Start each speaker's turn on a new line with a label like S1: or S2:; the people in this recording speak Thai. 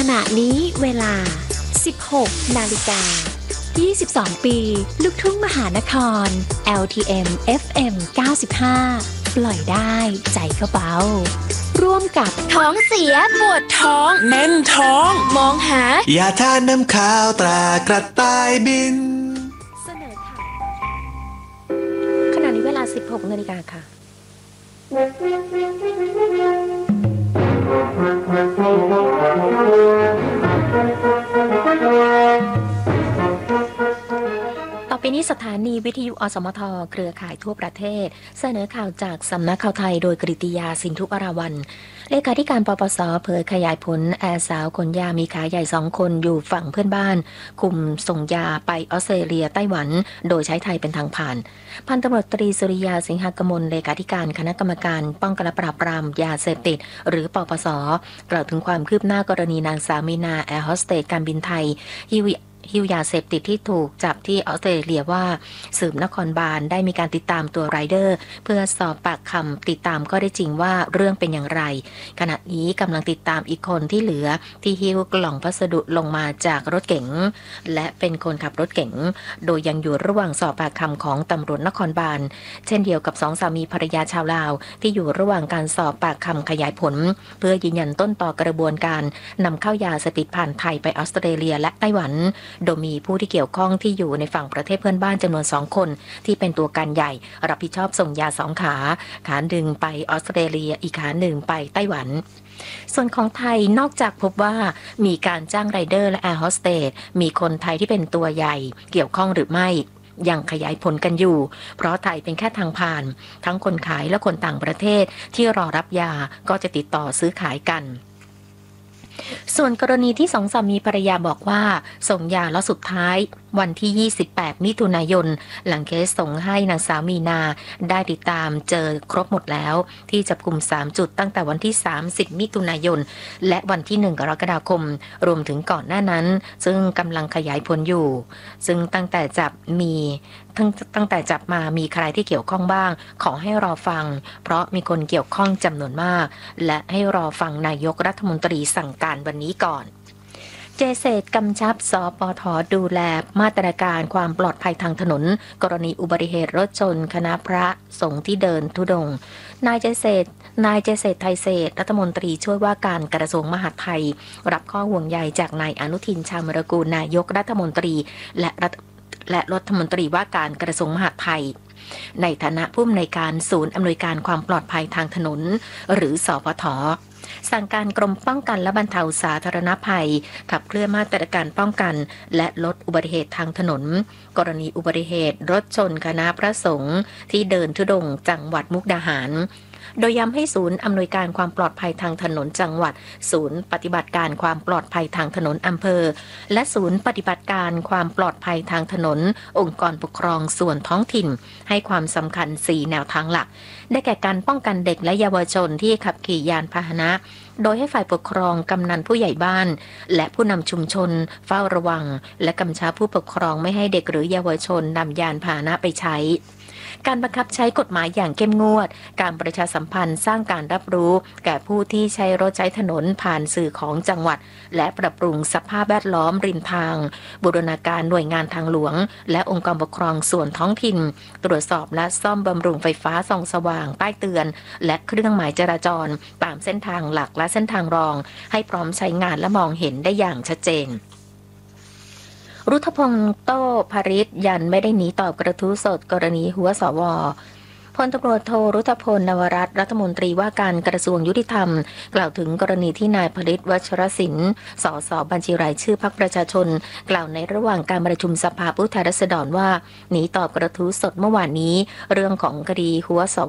S1: ณะนี้เวลา 16 นาฬิกา 22 ปี ลูกทุ่งมหานคร LTM FM 95 ปล่อยได้ใจก็เบาร่วมกับท้องเสียปวดท้อง
S2: แน่นท้อง
S1: มองหาย
S3: าทานน้ำข้าวตรากระต่ายบิน
S1: เสนอค่ะขณะนี้เวลา 16 นาฬิกาค่ะต่อไปนี้สถานีวิทยุอสมทเครือข่ายทั่วประเทศเสนอข่าวจากสำนักข่าวไทยโดยกฤติยาสินทุปราวัลเลขาธิการปปสเผยขยายผลแอร์สาวขนยามีขาใหญ่2คนอยู่ฝั่งเพื่อนบ้านคุมส่งยาไปออสเตรเลียไต้หวันโดยใช้ไทยเป็นทางผ่านพันตำรวจตรีสุริยาสิงหกมลเลขาธิการคณะกรรมการป้องกันและปราบปรามยาเสพติดหรือปปสกล่าวถึงความคืบหน้ากรณีนางสาวมีนาแอร์โฮสเตสการบินไทยฮิวยาเสพติดที่ถูกจับที่ออสเตรเลียว่าสืบนครบาลได้มีการติดตามตัวไรเดอร์เพื่อสอบปากคำติดตามก็ได้จริงว่าเรื่องเป็นอย่างไรขณะนี้กำลังติดตามอีกคนที่เหลือที่หิ้วกล่องพัสดุลงมาจากรถเก๋งและเป็นคนขับรถเก๋งโดยยังอยู่ระหว่างสอบปากคำของตำรวจนครบาลเช่นเดียวกับ2สามีภรรยาชาวลาวที่อยู่ระหว่างการสอบปากคำขยายผลเพื่อยืนยันต้นต่อกระบวนการนำเข้ายาเสพติดผ่านไทยไปออสเตรเลียและไต้หวันโดยมีผู้ที่เกี่ยวข้องที่อยู่ในฝั่งประเทศเพื่อนบ้านจำนวน2คนที่เป็นตัวการใหญ่รับผิดชอบส่งยา2ขาหนึ่งไปออสเตรเลียอีกขาหนึ่งไปไต้หวันส่วนของไทยนอกจากพบว่ามีการจ้างไรเดอร์และแอร์โฮสเตสมีคนไทยที่เป็นตัวใหญ่เกี่ยวข้องหรือไม่ยังขยายผลกันอยู่เพราะไทยเป็นแค่ทางผ่านทั้งคนขายและคนต่างประเทศที่รอรับยาก็จะติดต่อซื้อขายกันส่วนกรณีที่สองสามีภรรยาบอกว่าส่งยาแล้วสุดท้ายวันที่28มิถุนายนหลังเคสส่งให้นางสาวมีนาได้ติดตามเจอครบหมดแล้วที่จับกลุ่ม3จุดตั้งแต่วันที่30มิถุนายนและวันที่1กรกฎาคมรวมถึงก่อนหน้านั้นซึ่งกำลังขยายผลอยู่ซึ่งตั้งแต่จับมามีใครที่เกี่ยวข้องบ้างขอให้รอฟังเพราะมีคนเกี่ยวข้องจำนวนมากและให้รอฟังนายกรัฐมนตรีสั่งการวันนี้ก่อนเจเศษกำชับสปท.ดูแลมาตรการความปลอดภัยทางถนนกรณีอุบัติเหตุรถชนคณะพระสงฆ์ที่เดินธุดงค์นายเจเศษไทยเศษรัฐมนตรีช่วยว่าการกระทรวงมหาดไทยรับข้อห่วงใยจากนายอนุทินชาญวิรากูลนายกรัฐมนตรีและรัฐมนตรีว่าการกระทรวงมหาดไทยในฐานะผู้อำนวยการศูนย์อำนวยการความปลอดภัยทางถนนหรือสปท.สั่งการกรมป้องกันและบรรเทาสาธารณภัยขับเคลื่อนมาตรการป้องกันและลดอุบัติเหตุทางถนนกรณีอุบัติเหตุรถชนคณะพระสงฆ์ที่เดินธุดงค์จังหวัดมุกดาหารโดยย้ำให้ศูนย์อำนวยการความปลอดภัยทางถนนจังหวัดศูนย์ปฏิบัติการความปลอดภัยทางถนนอำเภอและศูนย์ปฏิบัติการความปลอดภัยทางถนนองค์กรปกครองส่วนท้องถิ่นให้ความสำคัญ4แนวทางหลักได้แก่การป้องกันเด็กและเยาวชนที่ขับขี่ยานพาหนะโดยให้ฝ่ายปกครองกำนันผู้ใหญ่บ้านและผู้นำชุมชนเฝ้าระวังและกำชับผู้ปกครองไม่ให้เด็กหรือเยาวชนนำยานพาหนะไปใช้การบังคับใช้กฎหมายอย่างเข้มงวดการประชาสัมพันธ์สร้างการรับรู้แก่ผู้ที่ใช้รถใช้ถนนผ่านสื่อของจังหวัดและปรับปรุงสภาพแวดล้อมริมทางบูรณาการหน่วยงานทางหลวงและองค์กรปกครองส่วนท้องถิ่นตรวจสอบและซ่อมบำรุงไฟฟ้าส่องสว่างป้ายเตือนและเครื่องหมายจราจรตามเส้นทางหลักและเส้นทางรองให้พร้อมใช้งานและมองเห็นได้อย่างชัดเจนรุทธพงษ์โต้ภริษยันไม่ได้หนีตอบกระทู้สดกรณีหัวสว.พลตำรวจโทรุทธพลนวรัตน์รัฐมนตรีว่าการกระทรวงยุติธรรมกล่าวถึงกรณีที่นายภริษวัชรศิลป์สสบัญชีรายชื่อพรรคประชาชนกล่าวในระหว่างการประชุมสภาผู้แทนราษฎรว่าหนีตอบกระทู้สดเมื่อวานนี้เรื่องของคดีหัวส